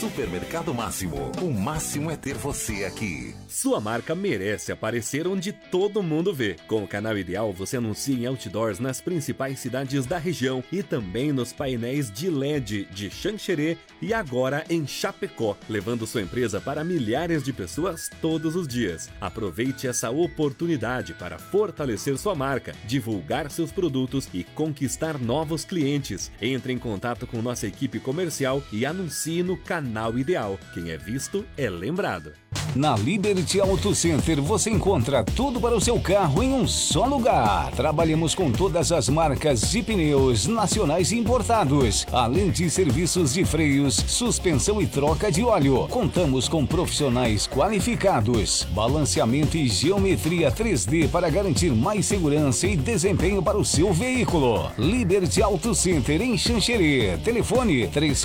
Supermercado Máximo. O máximo é ter você aqui. Sua marca merece aparecer onde todo mundo vê. Com o Canal Ideal, você anuncia em outdoors nas principais cidades da região e também nos painéis de LED de Xanxerê e agora em Chapecó, levando sua empresa para milhares de pessoas todos os dias. Aproveite essa oportunidade para fortalecer sua marca, divulgar seus produtos e conquistar novos clientes. Entre em contato com nossa equipe comercial e anuncie no Canal Ideal. Quem é visto é lembrado. Na Liberty Auto Center você encontra tudo para o seu carro em um só lugar. Trabalhamos com todas as marcas de pneus nacionais e importados, além de serviços de freios, suspensão e troca de óleo. Contamos com profissionais qualificados, balanceamento e geometria 3D para garantir mais segurança e desempenho para o seu veículo. Liberty Auto Center em Xanxerê. Telefone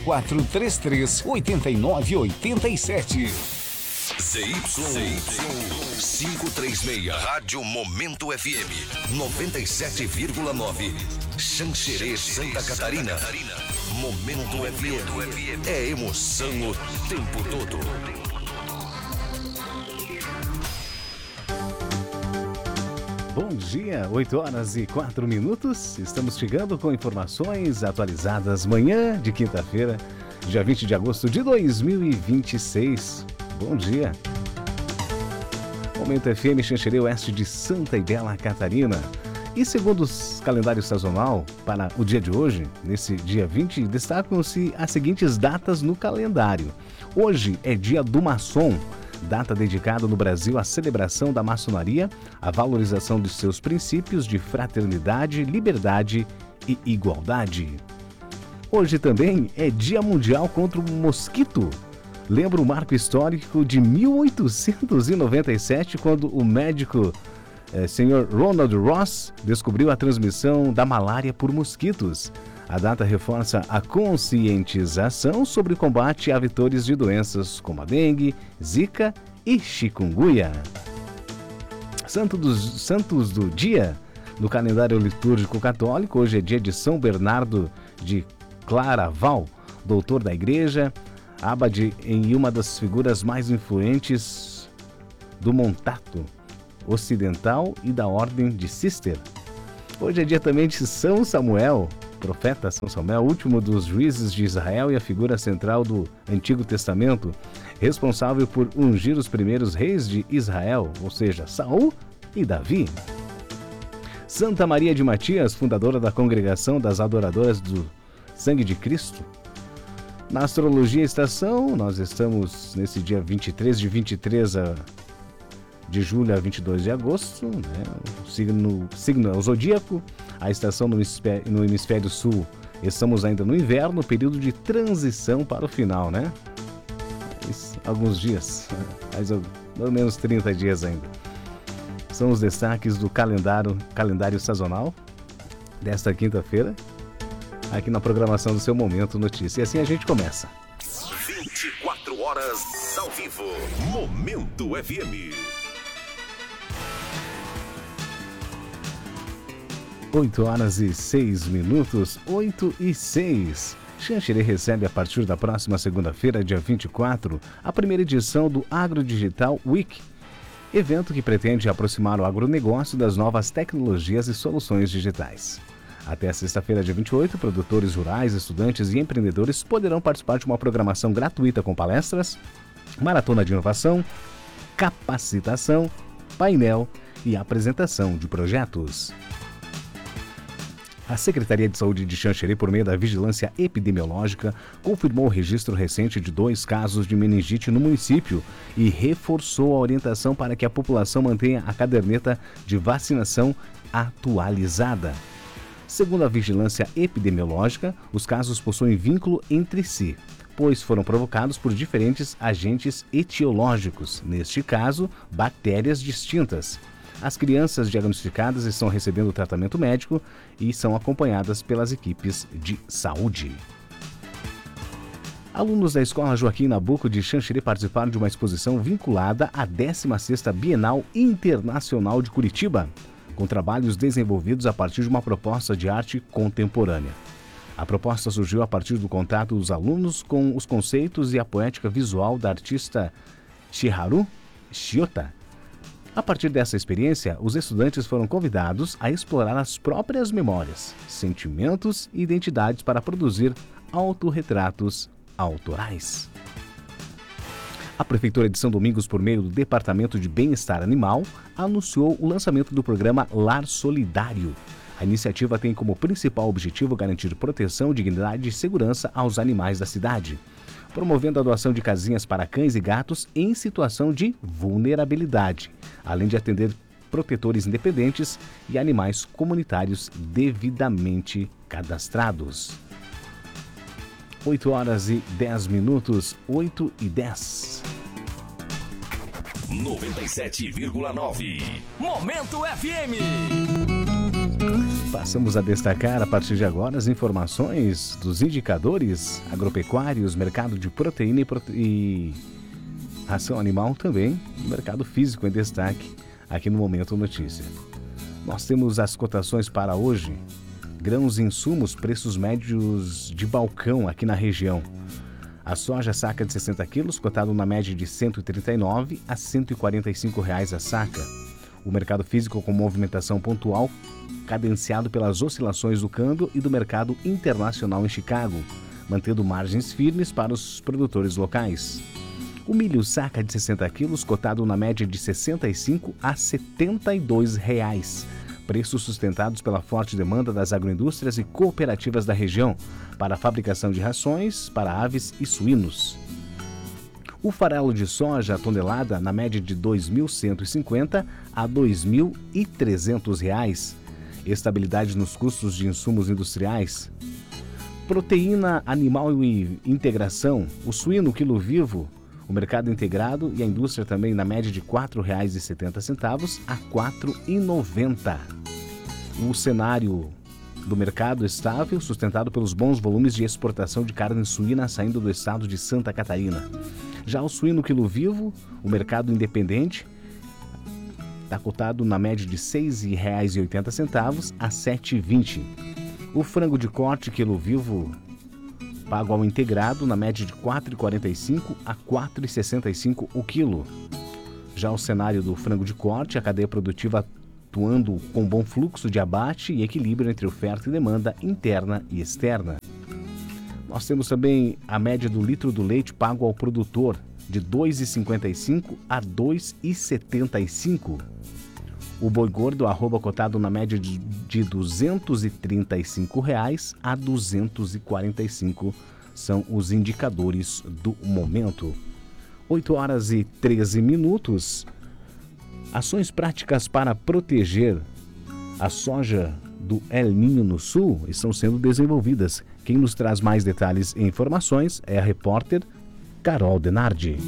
3433-8987. ZYC 536, Rádio Momento FM 97,9, Xanxerê, Santa Catarina. Momento FM é emoção o tempo todo. Bom dia, 8h04. Estamos chegando com informações atualizadas manhã de quinta-feira, dia 20 de agosto de 2026. Bom dia. Momento FM Xanxerê, oeste de Santa e Bela Catarina. E segundo o calendário sazonal, para o dia de hoje, nesse dia 20, destacam-se as seguintes datas no calendário. Hoje é dia do maçom, data dedicada no Brasil à celebração da maçonaria, à valorização de seus princípios de fraternidade, liberdade e igualdade. Hoje também é dia mundial contra o mosquito. Lembra o marco histórico de 1897, quando o médico Sr. Ronald Ross descobriu a transmissão da malária por mosquitos. A data reforça a conscientização sobre o combate a vetores de doenças como a dengue, zika e chikungunya. Santos do dia no calendário litúrgico católico. Hoje é dia de São Bernardo de Claraval, doutor da igreja, abade em uma das figuras mais influentes do Montato ocidental e da ordem de Cister. Hoje é dia também de São Samuel, profeta São Samuel, último dos juízes de Israel e a figura central do Antigo Testamento, responsável por ungir os primeiros reis de Israel, ou seja, Saul e Davi. Santa Maria de Matias, fundadora da Congregação das Adoradoras do Sangue de Cristo. Na astrologia estação, nós estamos nesse dia 23 de julho a 22 de agosto, né? O signo é o zodíaco, a estação no hemisfério sul, estamos ainda no inverno, período de transição para o final, né? Alguns dias, mais ou menos 30 dias ainda. São os destaques do calendário sazonal desta quinta-feira, aqui na programação do seu Momento Notícia. E assim a gente começa. 24 horas ao vivo. Momento FM. 8h06, 8h06. Xanxerê recebe a partir da próxima segunda-feira, dia 24, a primeira edição do AgroDigital Week, evento que pretende aproximar o agronegócio das novas tecnologias e soluções digitais. Até a sexta-feira, dia 28, produtores rurais, estudantes e empreendedores poderão participar de uma programação gratuita com palestras, maratona de inovação, capacitação, painel e apresentação de projetos. A Secretaria de Saúde de Xanxerê, por meio da Vigilância Epidemiológica, confirmou o registro recente de 2 casos de meningite no município e reforçou a orientação para que a população mantenha a caderneta de vacinação atualizada. Segundo a Vigilância Epidemiológica, os casos possuem vínculo entre si, pois foram provocados por diferentes agentes etiológicos, neste caso, bactérias distintas. As crianças diagnosticadas estão recebendo tratamento médico e são acompanhadas pelas equipes de saúde. Alunos da Escola Joaquim Nabuco de Xanxerê participaram de uma exposição vinculada à 16ª Bienal Internacional de Curitiba, com trabalhos desenvolvidos a partir de uma proposta de arte contemporânea. A proposta surgiu a partir do contato dos alunos com os conceitos e a poética visual da artista Shiharu Shiota. A partir dessa experiência, os estudantes foram convidados a explorar as próprias memórias, sentimentos e identidades para produzir autorretratos autorais. A Prefeitura de São Domingos, por meio do Departamento de Bem-Estar Animal, anunciou o lançamento do programa Lar Solidário. A iniciativa tem como principal objetivo garantir proteção, dignidade e segurança aos animais da cidade, promovendo a doação de casinhas para cães e gatos em situação de vulnerabilidade, além de atender protetores independentes e animais comunitários devidamente cadastrados. 8 horas e 10 minutos, 8 e 10. 97,9. Momento FM. Passamos a destacar a partir de agora as informações dos indicadores agropecuários, mercado de proteína e ração animal também, mercado físico em destaque aqui no Momento Notícia. Nós temos as cotações para hoje, grãos e insumos, preços médios de balcão aqui na região. A soja saca de 60 quilos, cotado na média de R$ 139 a R$ 145 a saca. O mercado físico com movimentação pontual, cadenciado pelas oscilações do câmbio e do mercado internacional em Chicago, mantendo margens firmes para os produtores locais. O milho saca de 60 quilos, cotado na média de R$ 65 a R$ 72, preços sustentados pela forte demanda das agroindústrias e cooperativas da região para a fabricação de rações para aves e suínos. O farelo de soja, a tonelada, na média de R$ 2.150 a R$ 2.300. Estabilidade nos custos de insumos industriais. Proteína animal e integração. O suíno quilo vivo, o mercado integrado e a indústria também na média de R$ 4,70 a R$ 4,90. O cenário do mercado estável, sustentado pelos bons volumes de exportação de carne suína saindo do estado de Santa Catarina. Já o suíno quilo vivo, o mercado independente, está cotado na média de R$ 6,80 a R$ 7,20. O frango de corte quilo vivo, pago ao integrado, na média de R$ 4,45 a R$ 4,65 o quilo. Já o cenário do frango de corte, a cadeia produtiva atuando com bom fluxo de abate e equilíbrio entre oferta e demanda interna e externa. Nós temos também a média do litro do leite pago ao produtor, de R$ 2,55 a R$ 2,75. O boi gordo, arroba, cotado na média de R$ 235 a R$ 245, são os indicadores do momento. 8 horas e 13 minutos. Ações práticas para proteger a soja do El Niño no Sul estão sendo desenvolvidas. Quem nos traz mais detalhes e informações é a repórter Carol Denardi.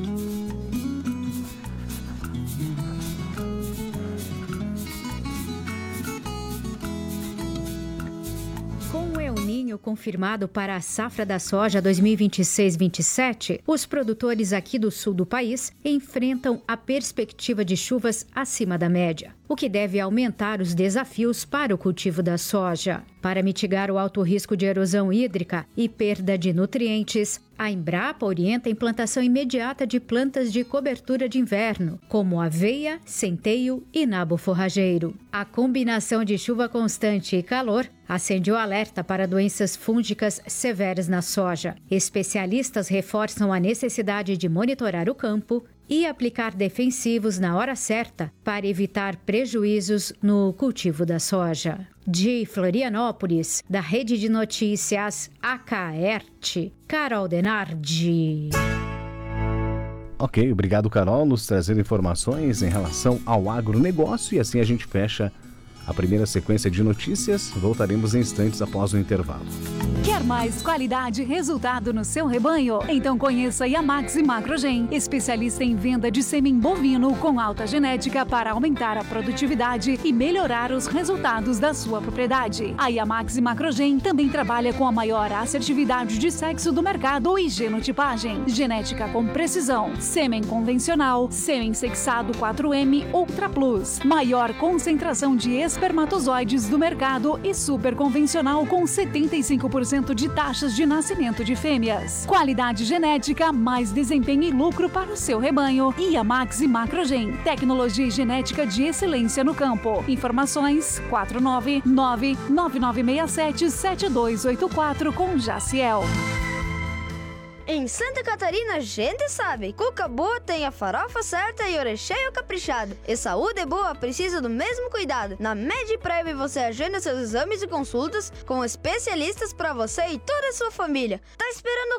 Confirmado para a safra da soja 2026-27, os produtores aqui do sul do país enfrentam a perspectiva de chuvas acima da média, o que deve aumentar os desafios para o cultivo da soja. Para mitigar o alto risco de erosão hídrica e perda de nutrientes, a Embrapa orienta a implantação imediata de plantas de cobertura de inverno, como aveia, centeio e nabo forrageiro. A combinação de chuva constante e calor acende o alerta para doenças fúngicas severas na soja. Especialistas reforçam a necessidade de monitorar o campo e aplicar defensivos na hora certa para evitar prejuízos no cultivo da soja. De Florianópolis, da Rede de Notícias AKERT, Carol Denardi. Ok, obrigado, Carol, nos trazer informações em relação ao agronegócio, e assim a gente fecha a primeira sequência de notícias. Voltaremos em instantes após o intervalo. Quer mais qualidade e resultado no seu rebanho? Então conheça a Yamax Macrogen, especialista em venda de sêmen bovino com alta genética para aumentar a produtividade e melhorar os resultados da sua propriedade. A Yamax Macrogen também trabalha com a maior assertividade de sexo do mercado e genotipagem. Genética com precisão, sêmen convencional, sêmen sexado 4M Ultra Plus, maior concentração de espermatozoides do mercado e super convencional com 75% de taxas de nascimento de fêmeas. Qualidade genética, mais desempenho e lucro para o seu rebanho. Iamax e Macrogen, tecnologia e genética de excelência no campo. Informações 499-9967-7284 com Jaciel. Em Santa Catarina, a gente sabe. Cuca boa tem a farofa certa e orecheio caprichado. E saúde boa precisa do mesmo cuidado. Na MedPrev você agenda seus exames e consultas com especialistas para você e toda a sua família. Tá esperando o